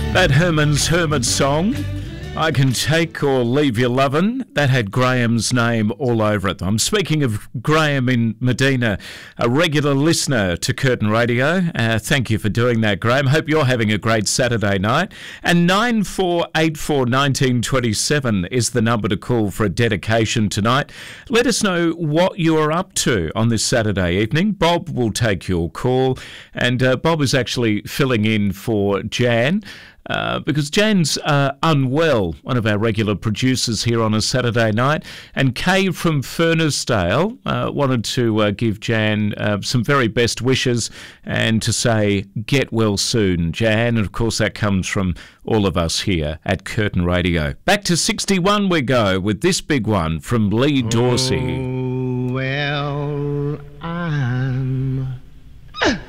That Herman's Hermit song, I Can Take or Leave Your Lovin', that had Graham's name all over it. I'm speaking of Graham in Medina, a regular listener to Curtin Radio. Thank you for doing that, Graham. Hope you're having a great Saturday night. And 94841927 is the number to call for a dedication tonight. Let us know what you are up to on this Saturday evening. Bob will take your call, and Bob is actually filling in for Jan. Because Jan's unwell, one of our regular producers here on a Saturday night. And Kay from Furnessdale wanted to give Jan some very best wishes and to say, get well soon, Jan. And of course, that comes from all of us here at Curtin Radio. Back to 61 we go with this big one from Lee Dorsey. Oh, well, I'm